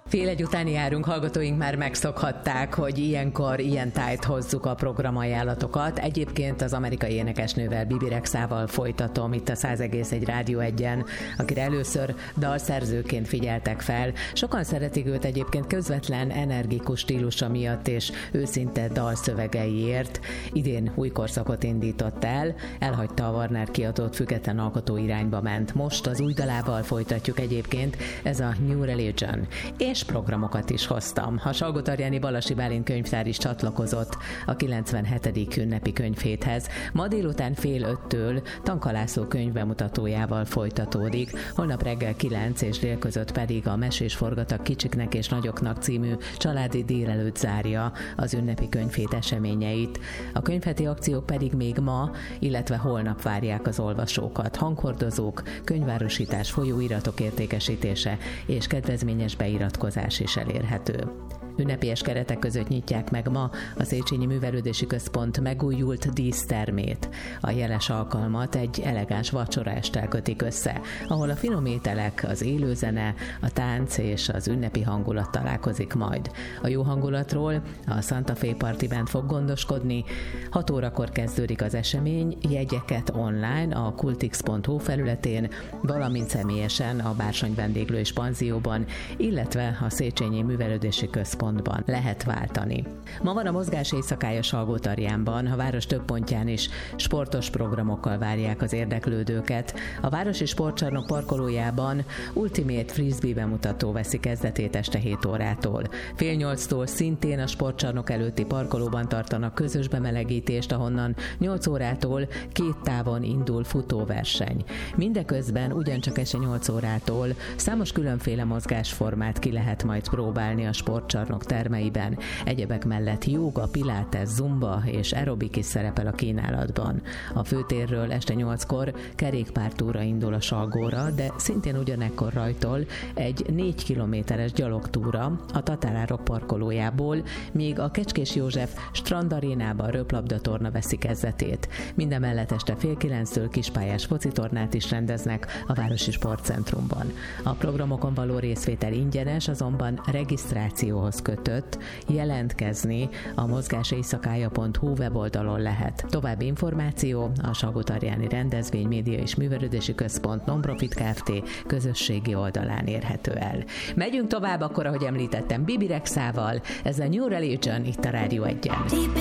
Fél egy után járunk, hallgatóink már megszokhatták, hogy ilyenkor ilyen tájt hozzuk a programajánlatokat. Egyébként az amerikai énekesnővel, Bibi Rexával folytatom itt a 100,1 Rádió 1-en, akire először dalszerzőként figyeltek fel. Sokan szeretik őt egyébként közvetlen, energikus stílusa miatt és őszinte dalszövegeiért. Idén új korszakot indított el, elhagyta a Warner kiadót, független alkotó irányba ment. Most az új dalával folytatjuk egyébként, ez a New Religion. És programokat is hoztam. A Salgótarjáni Balasi Bálint könyvtár is csatlakozott a 97. ünnepi könyvhéthez. Ma délután 4:30-től Tanka László könyvbemutatójával folytatódik. Holnap reggel 9 és dél között pedig a Mesés forgatak kicsiknek és nagyoknak című családi délelőtt zárja az ünnepi könyvhét eseményeit. A könyvheti akciók pedig még ma, illetve holnap várják az olvasókat. Hanghordozók, könyvárosítás, folyóiratok értékesítése és kedvezményes beiratkozás is elérhető. Ünnepélyes keretek között nyitják meg ma a Széchenyi Művelődési Központ megújult dísztermét. A jeles alkalmat egy elegáns vacsoraesttel kötik össze, ahol a finom ételek, az élő zene, a tánc és az ünnepi hangulat találkozik majd. A jó hangulatról a Santa Fe Party Band fog gondoskodni. 6 órakor kezdődik az esemény, jegyeket online a kultix.hu felületén, valamint személyesen a Bársony vendéglő és panzióban, illetve a Széchenyi Művelődési Központban lehet váltani. Ma van a mozgás éjszakája Salgótarjánban, a város több pontján is sportos programokkal várják az érdeklődőket. A Városi Sportcsarnok parkolójában Ultimate Frisbee bemutató veszi kezdetét este 7 órától. 7:30-tól szintén a sportcsarnok előtti parkolóban tartanak közös bemelegítést, ahonnan 8 órától 2 távon indul futóverseny. Mindeközben ugyancsak este 8 órától számos különféle mozgásformát ki lehet majd próbálni a sportcsarnok termeiben. Egyebek mellett jóga, pilates, zumba és aerobik is szerepel a kínálatban. A főtérről este 8-kor kerékpártúra indul a Salgóra, de szintén ugyanekkor rajtol egy 4 kilométeres gyalogtúra a Tatárárok parkolójából, míg a Kecskés József strandarénában röplabdatorna veszi kezdetét. Mindemellett este 8:30-től kispályás focitornát is rendeznek a Városi Sportcentrumban. A programokon való részvétel ingyenes, azonban regisztrációhoz kötött, jelentkezni a mozgáséjszakája.hu weboldalon lehet. További információ a Salgótarjáni Rendezvény, Média és Művelődési Központ Non-Profit Kft. Közösségi oldalán érhető el. Megyünk tovább akkor, ahogy említettem, Bibi Rexával, ez a New Religion itt a Rádió 1-en.